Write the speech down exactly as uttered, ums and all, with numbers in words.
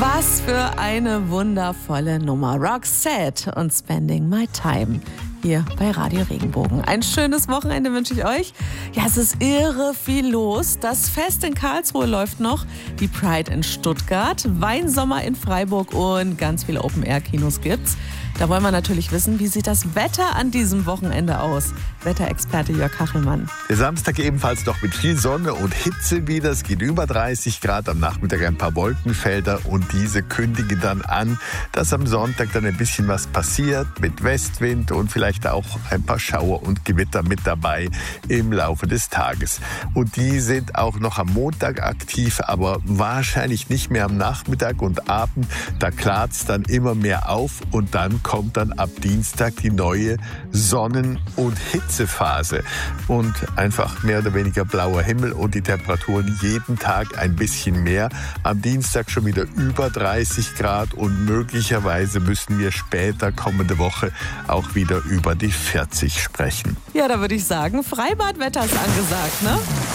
Was für eine wundervolle Nummer. Roxette und Spending My Time hier bei Radio Regenbogen. Ein schönes Wochenende wünsche ich euch. Ja, es ist irre viel los. Das Fest in Karlsruhe läuft noch, die Pride in Stuttgart, Weinsommer in Freiburg und ganz viele Open-Air-Kinos gibt's. Da wollen wir natürlich wissen, wie sieht das Wetter an diesem Wochenende aus? Wetterexperte Jörg Kachelmann. Der Samstag ebenfalls noch mit viel Sonne und Hitze wieder. Es geht über dreißig Grad, am Nachmittag ein paar Wolkenfelder und diese kündigen dann an, dass am Sonntag dann ein bisschen was passiert mit Westwind und vielleicht auch ein paar Schauer und Gewitter mit dabei im Laufe des Tages. Und die sind auch noch am Montag aktiv, aber wahrscheinlich nicht mehr am Nachmittag und Abend. Da klart es dann immer mehr auf und dann kommt dann ab Dienstag die neue Sonnen- und Hitzephase und einfach mehr oder weniger blauer Himmel und die Temperaturen jeden Tag ein bisschen mehr. Am Dienstag schon wieder über dreißig Grad und möglicherweise müssen wir später kommende Woche auch wieder über die vierzig sprechen. Ja, da würde ich sagen, Freibadwetter ist angesagt, ne?